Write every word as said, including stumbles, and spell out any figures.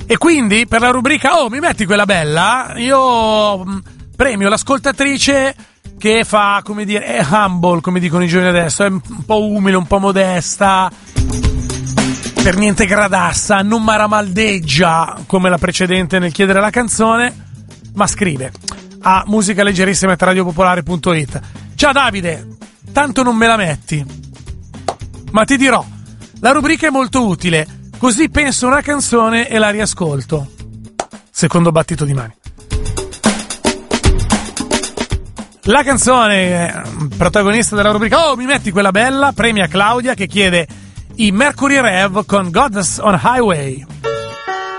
E quindi per la rubrica "Oh, mi metti quella bella", io mh, premio l'ascoltatrice che fa, come dire, è humble, come dicono i giovani adesso, è un po' umile, un po' modesta, per niente gradassa, non maramaldeggia come la precedente nel chiedere la canzone, ma scrive a musicaleggerissima at radiopopolare punto it. Ciao Davide, tanto non me la metti, ma ti dirò, la rubrica è molto utile, così penso una canzone e la riascolto. Secondo battito di mani. La canzone protagonista della rubrica "Oh, mi metti quella bella" premia Claudia, che chiede i Mercury Rev con Goddess on Highway.